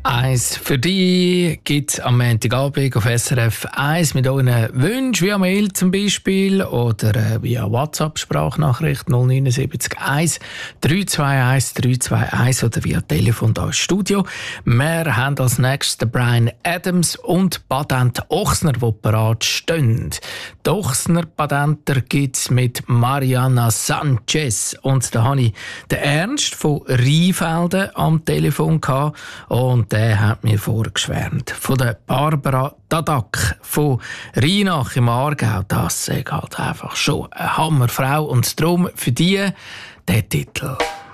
Eins für dich gibt es am Montagabend auf SRF 1 mit euren Wünschen, via Mail zum Beispiel oder via WhatsApp-Sprachnachricht 079 1 321 321 oder via Telefon da ins Studio. Wir haben als nächstes den Bryan Adams und Patent Ochsner, die parat stehen. Die Ochsner Patenter gibt es mit Mariana Sanchez. Und da habe ich den Ernst von Rheinfelden am Telefon gehabt und der hat mir vorgeschwärmt von der Barbara Dadak von Rheinach im Aargau. Das ist halt einfach schon eine Hammerfrau und darum für die der Titel.